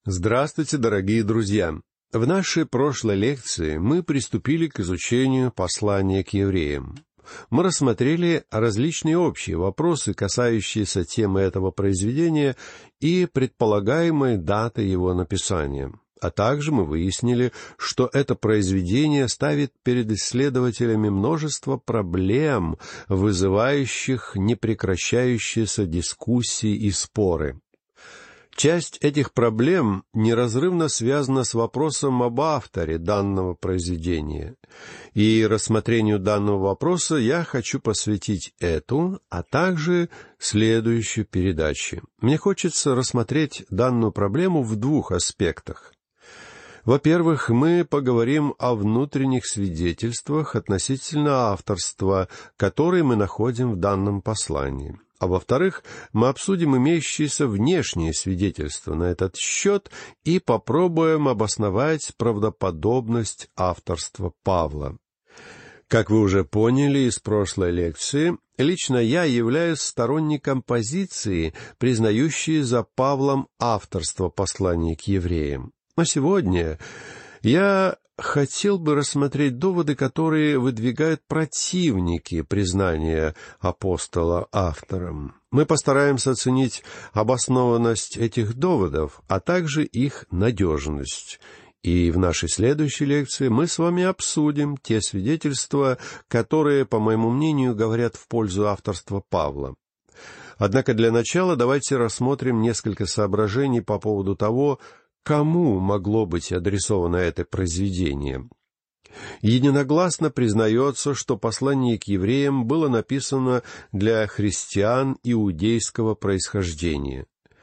Здравствуйте, дорогие друзья! В нашей прошлой лекции мы приступили к изучению послания к евреям. Мы рассмотрели различные общие вопросы, касающиеся темы этого произведения и предполагаемой даты его написания. А также мы выяснили, что это произведение ставит перед исследователями множество проблем, вызывающих непрекращающиеся дискуссии и споры. Часть этих проблем неразрывно связана с вопросом об авторе данного произведения. И рассмотрению данного вопроса я хочу посвятить эту, а также следующую передачу. Мне хочется рассмотреть данную проблему в двух аспектах. Во-первых, мы поговорим о внутренних свидетельствах относительно авторства, которые мы находим в данном послании. А во-вторых, мы обсудим имеющиеся внешние свидетельства на этот счет и попробуем обосновать правдоподобность авторства Павла. Как вы уже поняли из прошлой лекции, лично я являюсь сторонником позиции, признающей за Павлом авторство послания к евреям. Но сегодня я хотел бы рассмотреть доводы, которые выдвигают противники признания апостола автором. Мы постараемся оценить обоснованность этих доводов, а также их надежность. И в нашей следующей лекции мы с вами обсудим те свидетельства, которые, по моему мнению, говорят в пользу авторства Павла. Однако для начала давайте рассмотрим несколько соображений по поводу того, кому могло быть адресовано это произведение. Единогласно признается, что послание к евреям было написано для христиан иудейского происхождения.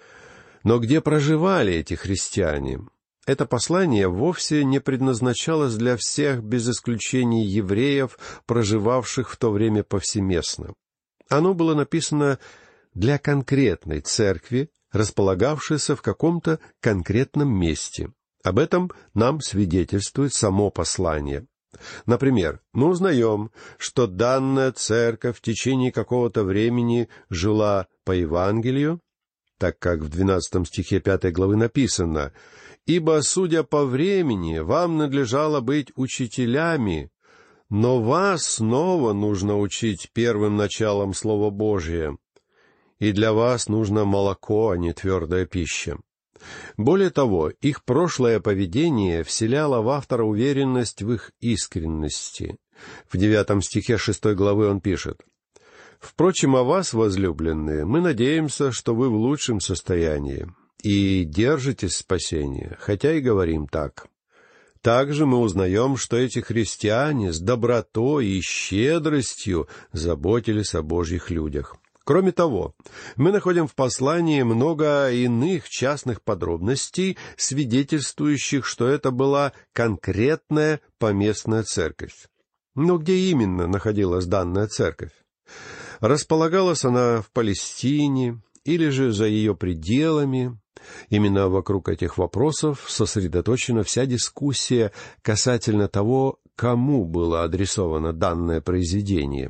Но где проживали эти христиане? Это послание вовсе не предназначалось для всех, без исключения евреев, проживавших в то время повсеместно. Оно было написано для конкретной церкви, располагавшейся в каком-то конкретном месте. Об этом нам свидетельствует само послание. Например, мы узнаем, что данная церковь в течение какого-то времени жила по Евангелию, так как в 12 стихе 5 главы написано: «Ибо, судя по времени, вам надлежало быть учителями, но вас снова нужно учить первым началом Слова Божия. И для вас нужно молоко, а не твердая пища». Более того, их прошлое поведение вселяло в автора уверенность в их искренности. В 9 стихе 6 главы он пишет: «Впрочем, о вас, возлюбленные, мы надеемся, что вы в лучшем состоянии и держитесь спасения, хотя и говорим так. Также мы узнаем, что эти христиане с добротой и щедростью заботились о Божьих людях». Кроме того, мы находим в послании много иных частных подробностей, свидетельствующих, что это была конкретная поместная церковь. Но где именно находилась данная церковь? Располагалась она в Палестине или же за ее пределами? Именно вокруг этих вопросов сосредоточена вся дискуссия касательно того, кому было адресовано данное произведение.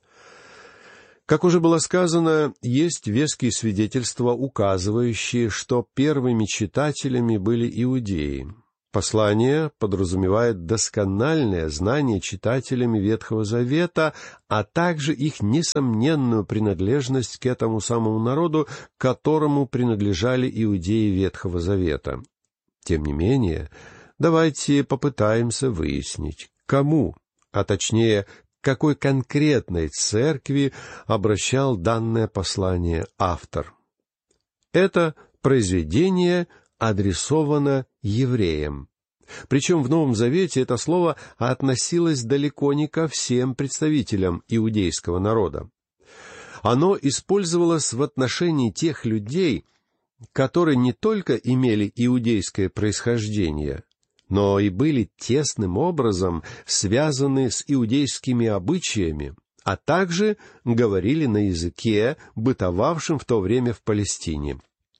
Как уже было сказано, есть веские свидетельства, указывающие, что первыми читателями были иудеи. Послание подразумевает доскональное знание читателями Ветхого Завета, а также их несомненную принадлежность к этому самому народу, которому принадлежали иудеи Ветхого Завета. Тем не менее, давайте попытаемся выяснить, кому, а точнее, какой конкретной церкви обращал данное послание автор. Это произведение адресовано евреям. Причем в Новом Завете это слово относилось далеко не ко всем представителям иудейского народа. Оно использовалось в отношении тех людей, которые не только имели иудейское происхождение, но и были тесным образом связаны с иудейскими обычаями, а также говорили на языке, бытовавшем в то время в Палестине.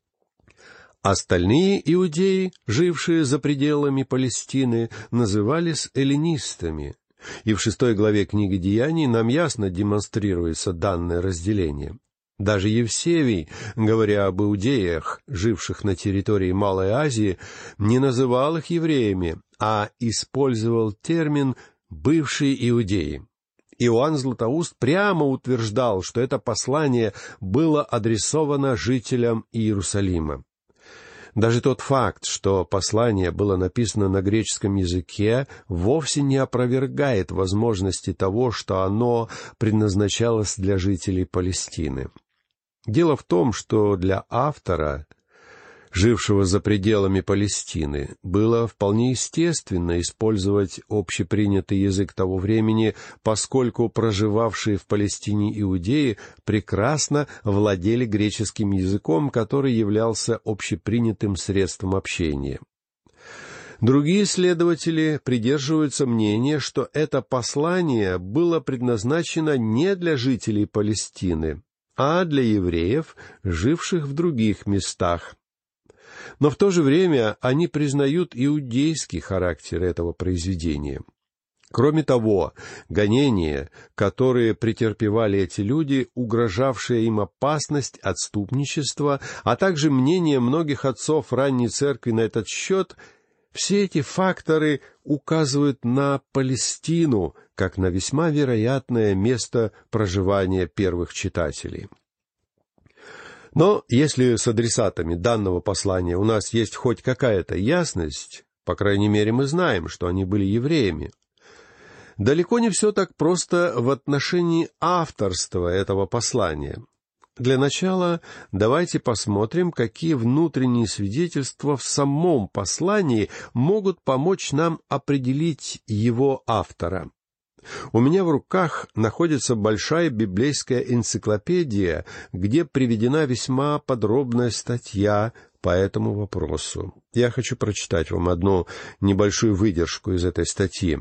Остальные иудеи, жившие за пределами Палестины, назывались эллинистами, и в 6 главе книги Деяний нам ясно демонстрируется данное разделение. Даже Евсевий, говоря об иудеях, живших на территории Малой Азии, не называл их евреями, а использовал термин «бывшие иудеи». Иоанн Златоуст прямо утверждал, что это послание было адресовано жителям Иерусалима. Даже тот факт, что послание было написано на греческом языке, вовсе не опровергает возможности того, что оно предназначалось для жителей Палестины. Дело в том, что для автора, жившего за пределами Палестины, было вполне естественно использовать общепринятый язык того времени, поскольку проживавшие в Палестине иудеи прекрасно владели греческим языком, который являлся общепринятым средством общения. Другие исследователи придерживаются мнения, что это послание было предназначено не для жителей Палестины, а для евреев, живших в других местах. Но в то же время они признают иудейский характер этого произведения. Кроме того, гонения, которые претерпевали эти люди, угрожавшая им опасность отступничества, а также мнение многих отцов ранней церкви на этот счет, все эти факторы указывают на Палестину как на весьма вероятное место проживания первых читателей. Но если с адресатами данного послания у нас есть хоть какая-то ясность, по крайней мере, мы знаем, что они были евреями, далеко не все так просто в отношении авторства этого послания. Для начала давайте посмотрим, какие внутренние свидетельства в самом послании могут помочь нам определить его автора. У меня в руках находится большая библейская энциклопедия, где приведена весьма подробная статья по этому вопросу. Я хочу прочитать вам одну небольшую выдержку из этой статьи.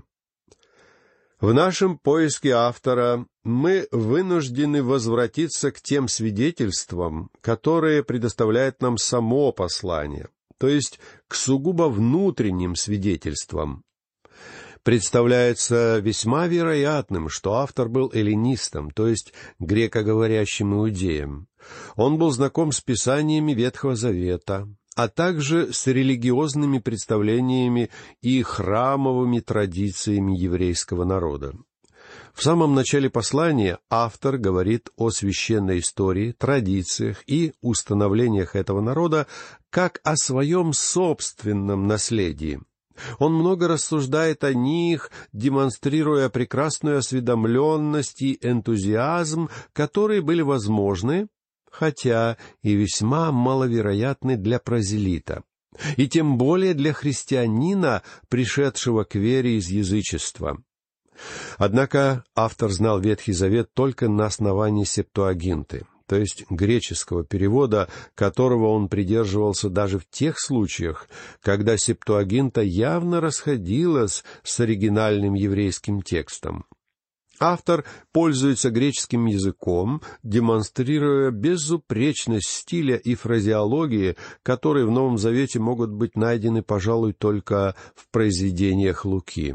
В нашем поиске автора мы вынуждены возвратиться к тем свидетельствам, которые предоставляет нам само послание, то есть к сугубо внутренним свидетельствам. Представляется весьма вероятным, что автор был эллинистом, то есть грекоговорящим иудеем. Он был знаком с писаниями Ветхого Завета, а также с религиозными представлениями и храмовыми традициями еврейского народа. В самом начале послания автор говорит о священной истории, традициях и установлениях этого народа как о своем собственном наследии. Он много рассуждает о них, демонстрируя прекрасную осведомленность и энтузиазм, которые были возможны, хотя и весьма маловероятны для прозелита, и тем более для христианина, пришедшего к вере из язычества. Однако автор знал Ветхий Завет только на основании Септуагинты, то есть греческого перевода, которого он придерживался даже в тех случаях, когда Септуагинта явно расходилась с оригинальным еврейским текстом. Автор пользуется греческим языком, демонстрируя безупречность стиля и фразеологии, которые в Новом Завете могут быть найдены, пожалуй, только в произведениях Луки.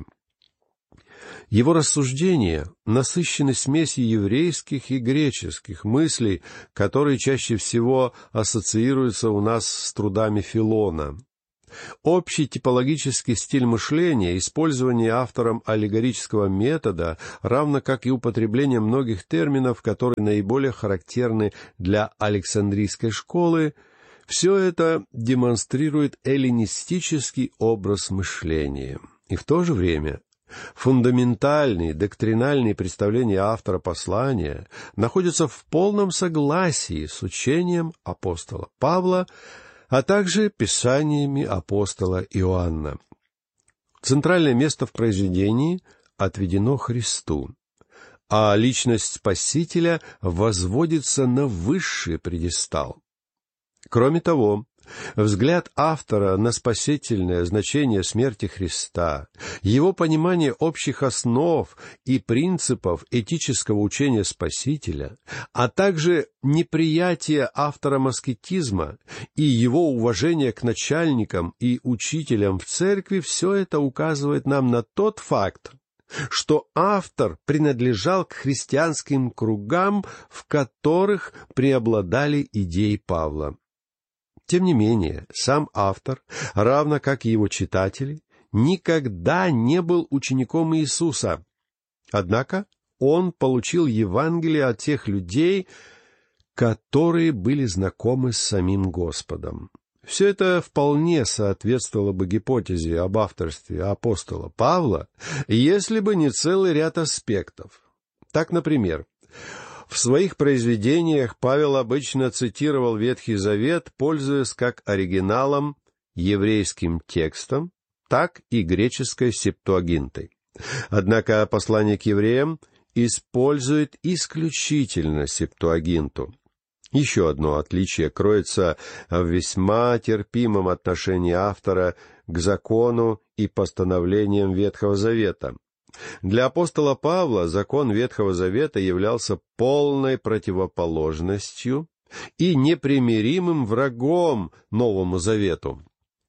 Его рассуждения насыщены смесью еврейских и греческих мыслей, которые чаще всего ассоциируются у нас с трудами Филона. Общий типологический стиль мышления, использование автором аллегорического метода, равно как и употребление многих терминов, которые наиболее характерны для Александрийской школы, все это демонстрирует эллинистический образ мышления. И в то же время фундаментальные доктринальные представления автора послания находятся в полном согласии с учением апостола Павла, а также писаниями апостола Иоанна. Центральное место в произведении отведено Христу, а личность Спасителя возводится на высший пьедестал. Кроме того, взгляд автора на спасительное значение смерти Христа, его понимание общих основ и принципов этического учения Спасителя, а также неприятие автором аскетизма и его уважение к начальникам и учителям в церкви, все это указывает нам на тот факт, что автор принадлежал к христианским кругам, в которых преобладали идеи Павла. Тем не менее, сам автор, равно как и его читатели, никогда не был учеником Иисуса. Однако он получил Евангелие от тех людей, которые были знакомы с самим Господом. Все это вполне соответствовало бы гипотезе об авторстве апостола Павла, если бы не целый ряд аспектов. Так, например, в своих произведениях Павел обычно цитировал Ветхий Завет, пользуясь как оригиналом, еврейским текстом, так и греческой септуагинтой. Однако послание к евреям использует исключительно септуагинту. Еще одно отличие кроется в весьма терпимом отношении автора к закону и постановлениям Ветхого Завета. Для апостола Павла закон Ветхого Завета являлся полной противоположностью и непримиримым врагом Новому Завету.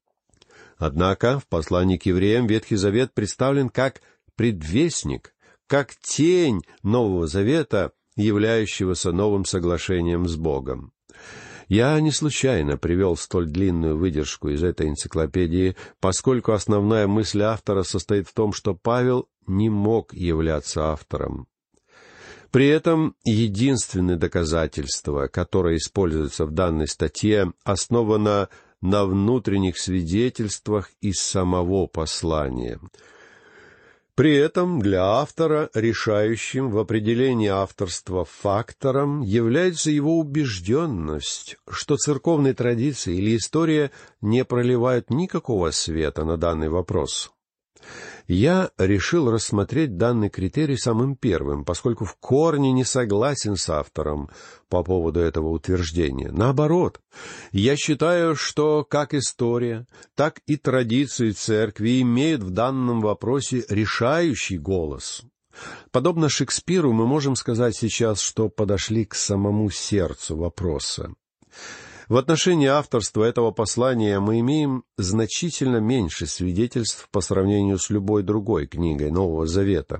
Однако в послании к евреям Ветхий Завет представлен как предвестник, как тень Нового Завета, являющегося новым соглашением с Богом. Я не случайно привел столь длинную выдержку из этой энциклопедии, поскольку основная мысль автора состоит в том, что Павел не мог являться автором. При этом единственное доказательство, которое используется в данной статье, основано на внутренних свидетельствах из самого послания. При этом для автора решающим в определении авторства фактором является его убежденность, что церковные традиции или история не проливают никакого света на данный вопрос. Я решил рассмотреть данный критерий самым первым, поскольку в корне не согласен с автором по поводу этого утверждения. Наоборот, я считаю, что как история, так и традиции церкви имеют в данном вопросе решающий голос. Подобно Шекспиру, мы можем сказать сейчас, что подошли к самому сердцу вопроса. В отношении авторства этого послания мы имеем значительно меньше свидетельств по сравнению с любой другой книгой Нового Завета.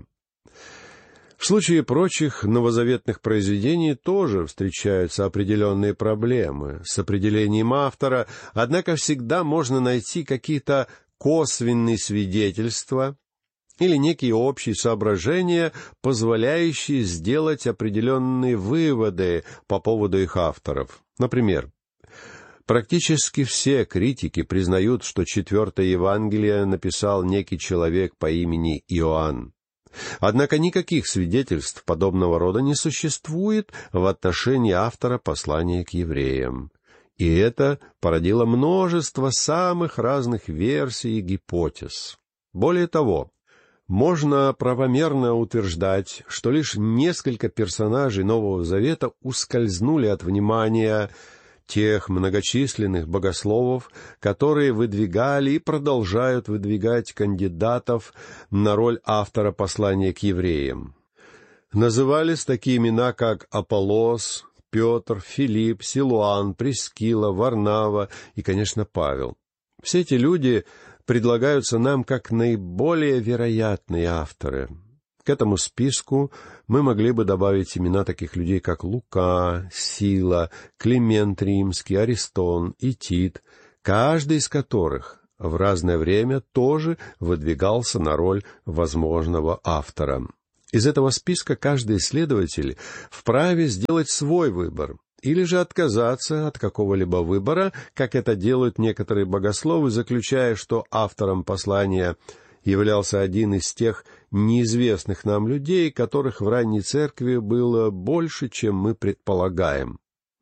В случае прочих новозаветных произведений тоже встречаются определенные проблемы с определением автора, однако всегда можно найти какие-то косвенные свидетельства или некие общие соображения, позволяющие сделать определенные выводы по поводу их авторов. Например, практически все критики признают, что 4-е Евангелие написал некий человек по имени Иоанн. Однако никаких свидетельств подобного рода не существует в отношении автора послания к евреям. И это породило множество самых разных версий и гипотез. Более того, можно правомерно утверждать, что лишь несколько персонажей Нового Завета ускользнули от внимания тех многочисленных богословов, которые выдвигали и продолжают выдвигать кандидатов на роль автора послания к евреям. Назывались такие имена, как Аполлос, Петр, Филипп, Силуан, Прискилла, Варнава и, конечно, Павел. Все эти люди предлагаются нам как наиболее вероятные авторы. К этому списку мы могли бы добавить имена таких людей, как Лука, Сила, Климент Римский, Аристон и Тит, каждый из которых в разное время тоже выдвигался на роль возможного автора. Из этого списка каждый исследователь вправе сделать свой выбор, или же отказаться от какого-либо выбора, как это делают некоторые богословы, заключая, что автором послания являлся один из тех неизвестных нам людей, которых в ранней церкви было больше, чем мы предполагаем.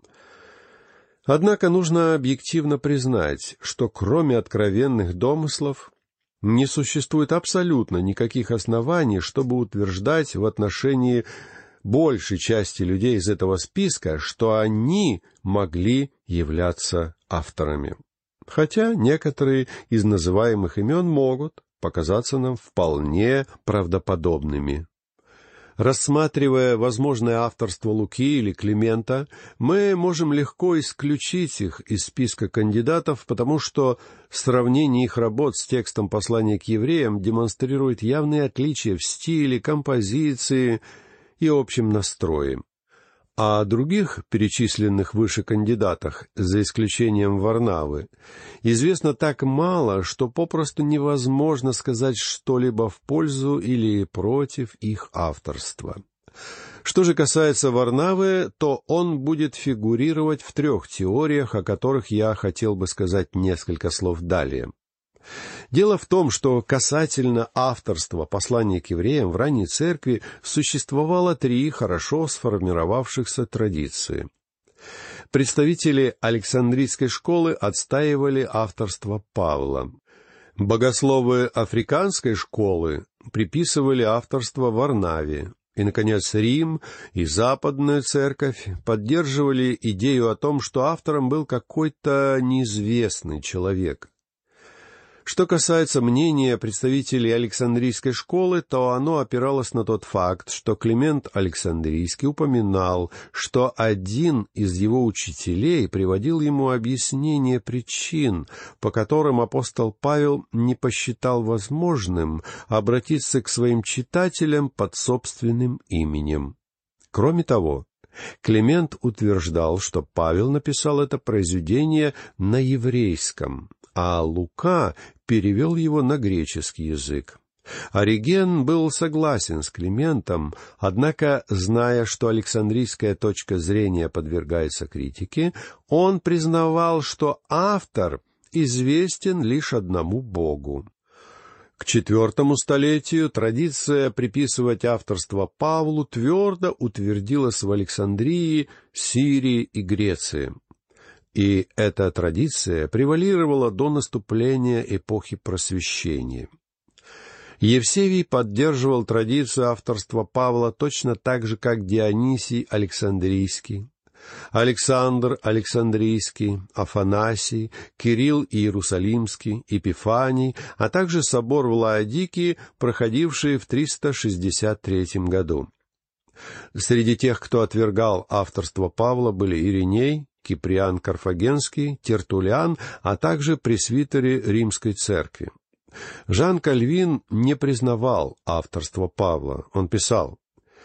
Однако нужно объективно признать, что кроме откровенных домыслов не существует абсолютно никаких оснований, чтобы утверждать в отношении большей части людей из этого списка, что они могли являться авторами. Хотя некоторые из называемых имен могут показаться нам вполне правдоподобными. Рассматривая возможное авторство Луки или Климента, мы можем легко исключить их из списка кандидатов, потому что сравнение их работ с текстом послания к евреям демонстрирует явные отличия в стиле, композиции и общем настрое. О других перечисленных выше кандидатах, за исключением Варнавы, известно так мало, что попросту невозможно сказать что-либо в пользу или против их авторства. Что же касается Варнавы, то он будет фигурировать в 3 теориях, о которых я хотел бы сказать несколько слов далее. Дело в том, что касательно авторства послания к евреям в ранней церкви существовало 3 хорошо сформировавшихся традиции. Представители Александрийской школы отстаивали авторство Павла. Богословы Африканской школы приписывали авторство Варнаве. И, наконец, Рим и Западная церковь поддерживали идею о том, что автором был какой-то неизвестный человек. Что касается мнения представителей Александрийской школы, то оно опиралось на тот факт, что Климент Александрийский упоминал, что один из его учителей приводил ему объяснение причин, по которым апостол Павел не посчитал возможным обратиться к своим читателям под собственным именем. Кроме того, Климент утверждал, что Павел написал это произведение на еврейском, а Лука перевел его на греческий язык. Ориген был согласен с Климентом, однако, зная, что александрийская точка зрения подвергается критике, он признавал, что автор известен лишь одному Богу. К IV столетию традиция приписывать авторство Павлу твердо утвердилась в Александрии, Сирии и Греции. И эта традиция превалировала до наступления эпохи Просвещения. Евсевий поддерживал традицию авторства Павла точно так же, как Дионисий Александрийский, Александр Александрийский, Афанасий, Кирилл Иерусалимский, Епифаний, а также собор в Лаодикии, проходивший в 363 году. Среди тех, кто отвергал авторство Павла, были Ириней, Киприан Карфагенский, Тертуллиан, а также пресвитеры Римской церкви. Жан Кальвин не признавал авторство Павла. Он писал: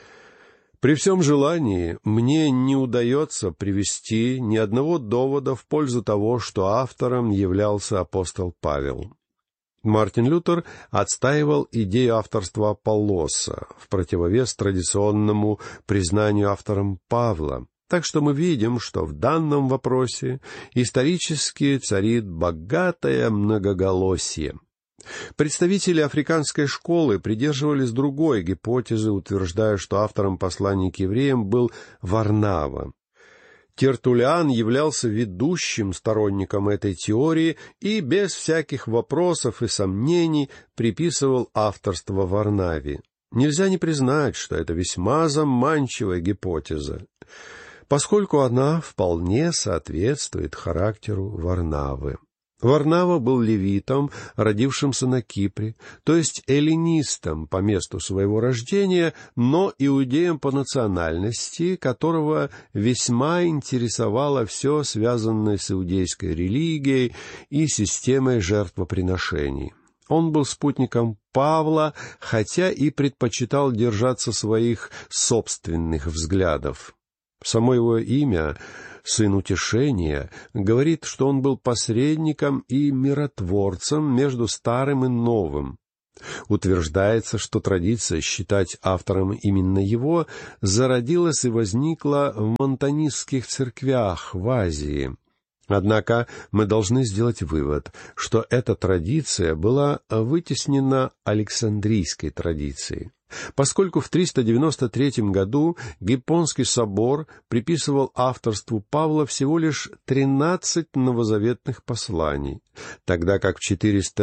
«При всем желании мне не удается привести ни одного довода в пользу того, что автором являлся апостол Павел». Мартин Лютер отстаивал идею авторства Аполлоса в противовес традиционному признанию автором Павла. Так что мы видим, что в данном вопросе исторически царит богатое многоголосие. Представители африканской школы придерживались другой гипотезы, утверждая, что автором послания к евреям был Варнава. Тертуллиан являлся ведущим сторонником этой теории и без всяких вопросов и сомнений приписывал авторство Варнаве. Нельзя не признать, что это весьма заманчивая гипотеза, поскольку она вполне соответствует характеру Варнавы. Варнава был левитом, родившимся на Кипре, то есть эллинистом по месту своего рождения, но иудеем по национальности, которого весьма интересовало все, связанное с иудейской религией и системой жертвоприношений. Он был спутником Павла, хотя и предпочитал держаться своих собственных взглядов. Само его имя, «Сын утешения», говорит, что он был посредником и миротворцем между старым и новым. Утверждается, что традиция считать автором именно его зародилась и возникла в монтанистских церквях в Азии. Однако мы должны сделать вывод, что эта традиция была вытеснена Александрийской традицией, поскольку в 393 году Гиппонский собор приписывал авторству Павла всего лишь 13 новозаветных посланий, тогда как в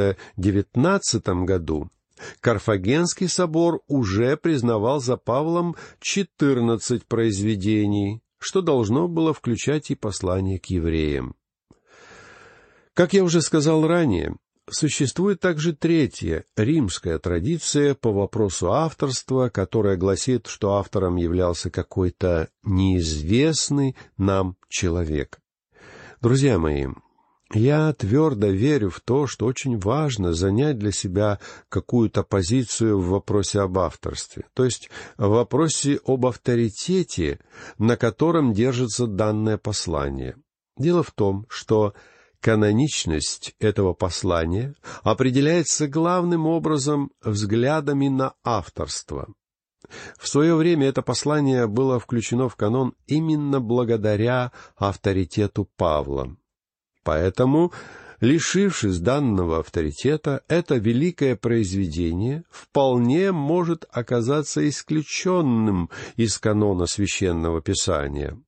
419 году Карфагенский собор уже признавал за Павлом 14 произведений, что должно было включать и послание к евреям. Как я уже сказал ранее, Существует также третья, римская традиция по вопросу авторства, которая гласит, что автором являлся какой-то неизвестный нам человек. Друзья мои, я твердо верю в то, что очень важно занять для себя какую-то позицию в вопросе об авторстве, то есть в вопросе об авторитете, на котором держится данное послание. Дело в том, что каноничность этого послания определяется главным образом взглядами на авторство. В свое время это послание было включено в канон именно благодаря авторитету Павла. Поэтому, лишившись данного авторитета, это великое произведение вполне может оказаться исключенным из канона Священного Писания.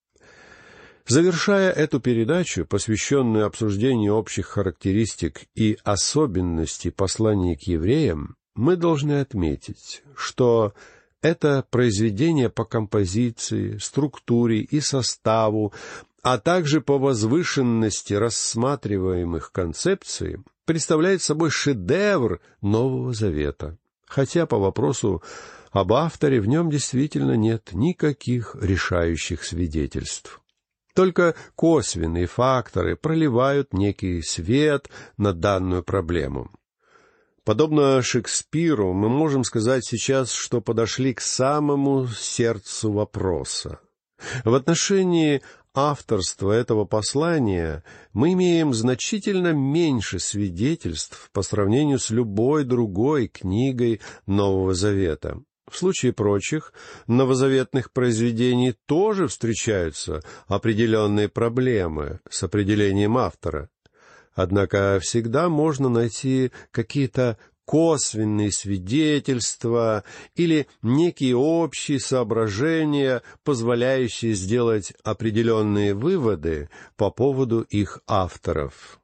Завершая эту передачу, посвященную обсуждению общих характеристик и особенностей послания к евреям, мы должны отметить, что это произведение по композиции, структуре и составу, а также по возвышенности рассматриваемых концепций, представляет собой шедевр Нового Завета, хотя по вопросу об авторе в нем действительно нет никаких решающих свидетельств. Только косвенные факторы проливают некий свет на данную проблему. Подобно Шекспиру, мы можем сказать сейчас, что подошли к самому сердцу вопроса. В отношении авторства этого послания мы имеем значительно меньше свидетельств по сравнению с любой другой книгой Нового Завета. В случае прочих новозаветных произведений тоже встречаются определенные проблемы с определением автора. Однако всегда можно найти какие-то косвенные свидетельства или некие общие соображения, позволяющие сделать определенные выводы по поводу их авторов.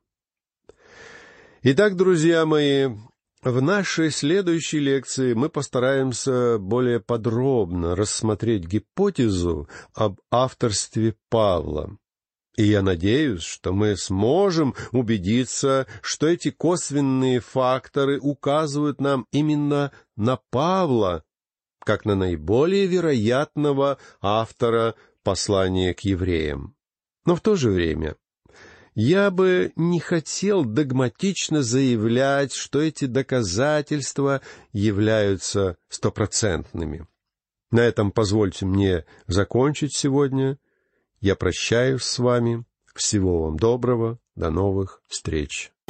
Итак, друзья мои, в нашей следующей лекции мы постараемся более подробно рассмотреть гипотезу об авторстве Павла. И я надеюсь, что мы сможем убедиться, что эти косвенные факторы указывают нам именно на Павла, как на наиболее вероятного автора послания к евреям. Но в то же время я бы не хотел догматично заявлять, что эти доказательства являются стопроцентными. На этом позвольте мне закончить сегодня. Я прощаюсь с вами. Всего вам доброго. До новых встреч.